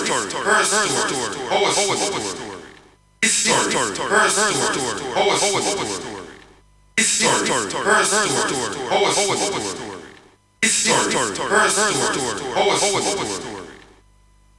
her story, our story. His story, her story, our story. His story, her story, our story. His story, her story, our story.